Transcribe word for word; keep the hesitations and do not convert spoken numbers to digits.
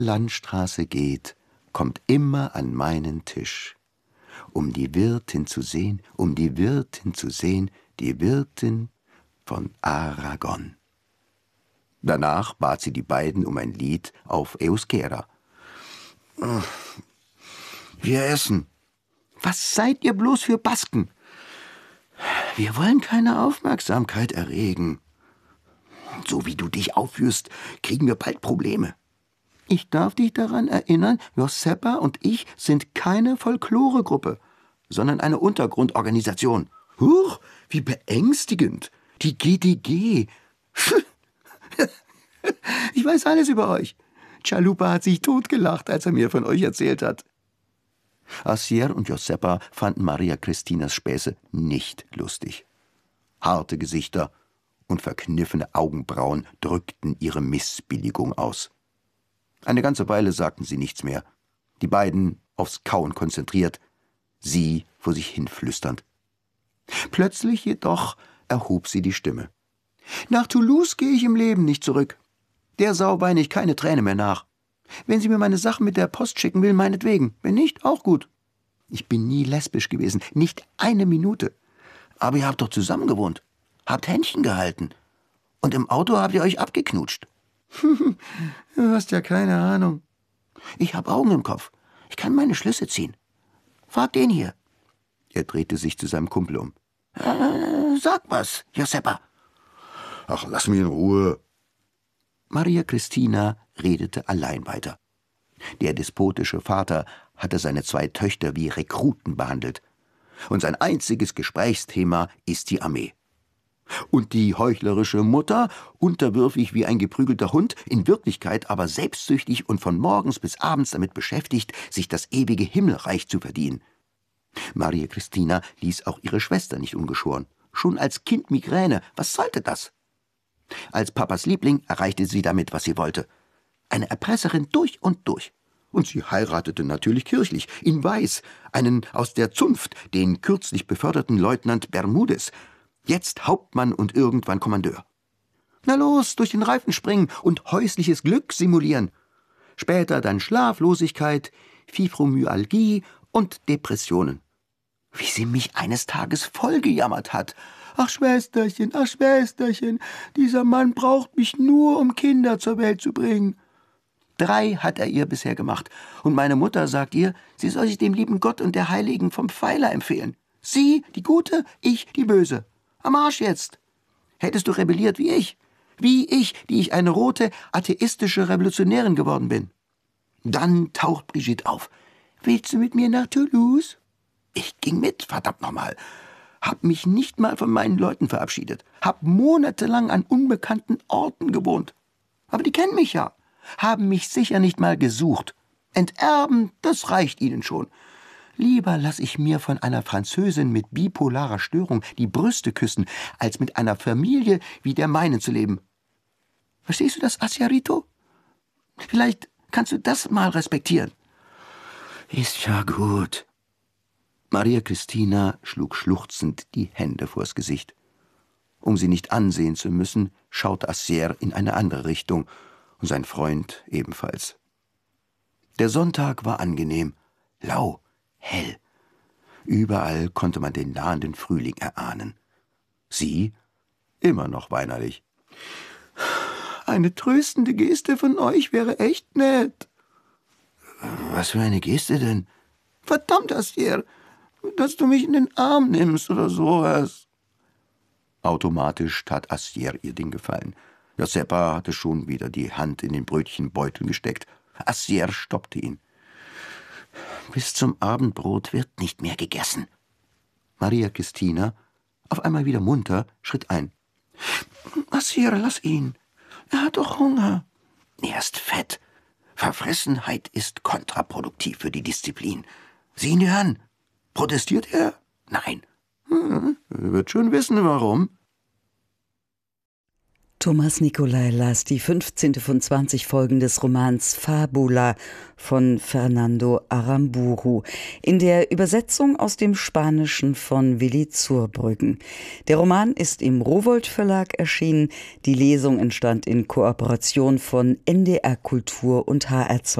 Landstraße geht, kommt immer an meinen Tisch. Um die Wirtin zu sehen, um die Wirtin zu sehen, die Wirtin von Aragon. Danach bat sie die beiden um ein Lied auf Euskera. Wir essen. Was seid ihr bloß für Basken? Wir wollen keine Aufmerksamkeit erregen. So wie du dich aufführst, kriegen wir bald Probleme. Ich darf dich daran erinnern, Josepa und ich sind keine Folkloregruppe, sondern eine Untergrundorganisation. Huch, wie beängstigend. Die G D G. Ich weiß alles über euch. Chalupa hat sich totgelacht, als er mir von euch erzählt hat. Assier und Josepa fanden Maria Christinas Späße nicht lustig. Harte Gesichter und verkniffene Augenbrauen drückten ihre Missbilligung aus. Eine ganze Weile sagten sie nichts mehr, die beiden aufs Kauen konzentriert, sie vor sich hin flüsternd. Plötzlich jedoch erhob sie die Stimme. »Nach Toulouse gehe ich im Leben nicht zurück. Der Sau weine ich keine Träne mehr nach. Wenn sie mir meine Sachen mit der Post schicken will, meinetwegen. Wenn nicht, auch gut. Ich bin nie lesbisch gewesen, nicht eine Minute. Aber ihr habt doch zusammen gewohnt, habt Händchen gehalten. Und im Auto habt ihr euch abgeknutscht.« »Du hast ja keine Ahnung. Ich hab Augen im Kopf. Ich kann meine Schlüsse ziehen. Frag den hier.« Er drehte sich zu seinem Kumpel um. Äh, »Sag was, Josepa.« »Ach, lass mich in Ruhe.« Maria Christina redete allein weiter. Der despotische Vater hatte seine zwei Töchter wie Rekruten behandelt. Und sein einziges Gesprächsthema ist die Armee. Und die heuchlerische Mutter, unterwürfig wie ein geprügelter Hund, in Wirklichkeit aber selbstsüchtig und von morgens bis abends damit beschäftigt, sich das ewige Himmelreich zu verdienen. Maria Christina ließ auch ihre Schwester nicht ungeschoren. Schon als Kind Migräne, was sollte das? Als Papas Liebling erreichte sie damit, was sie wollte. Eine Erpresserin durch und durch. Und sie heiratete natürlich kirchlich, in Weiß, einen aus der Zunft, den kürzlich beförderten Leutnant Bermudez, jetzt Hauptmann und irgendwann Kommandeur. Na los, durch den Reifen springen und häusliches Glück simulieren. Später dann Schlaflosigkeit, Fibromyalgie und Depressionen. Wie sie mich eines Tages vollgejammert hat. »Ach, Schwesterchen, ach, Schwesterchen, dieser Mann braucht mich nur, um Kinder zur Welt zu bringen.« Drei hat er ihr bisher gemacht. Und meine Mutter sagt ihr, sie soll sich dem lieben Gott und der Heiligen vom Pfeiler empfehlen. Sie, die Gute, ich, die Böse. Am Arsch jetzt. Hättest du rebelliert wie ich. Wie ich, die ich eine rote, atheistische Revolutionärin geworden bin. Dann taucht Brigitte auf. »Willst du mit mir nach Toulouse?« Ich ging mit, verdammt nochmal. Hab mich nicht mal von meinen Leuten verabschiedet. Hab monatelang an unbekannten Orten gewohnt. Aber die kennen mich ja. Haben mich sicher nicht mal gesucht. Enterben, das reicht ihnen schon. Lieber lass ich mir von einer Französin mit bipolarer Störung die Brüste küssen, als mit einer Familie wie der meinen zu leben. Verstehst du das, Asiarito? Vielleicht kannst du das mal respektieren. Ist ja gut. Maria Christina schlug schluchzend die Hände vors Gesicht. Um sie nicht ansehen zu müssen, schaute Assier in eine andere Richtung und sein Freund ebenfalls. Der Sonntag war angenehm, lau, hell. Überall konnte man den nahenden Frühling erahnen. Sie immer noch weinerlich. »Eine tröstende Geste von euch wäre echt nett.« »Was für eine Geste denn?« »Verdammt, Assier, dass du mich in den Arm nimmst oder sowas.« Automatisch tat Assier ihr den Gefallen. Josepa hatte schon wieder die Hand in den Brötchenbeutel gesteckt. Assier stoppte ihn. »Bis zum Abendbrot wird nicht mehr gegessen.« Maria Christina, auf einmal wieder munter, schritt ein. »Assier, lass ihn. Er hat doch Hunger.« »Er ist fett. Verfressenheit ist kontraproduktiv für die Disziplin. Sieh ihn dir an. Protestiert er? Nein. Hm, er wird schon wissen, warum.« Thomas Nicolai las die fünfzehnte von zwanzig Folgen des Romans Fabula von Fernando Aramburu in der Übersetzung aus dem Spanischen von Willi Zurbrüggen. Der Roman ist im Rowohlt Verlag erschienen. Die Lesung entstand in Kooperation von N D R Kultur und H R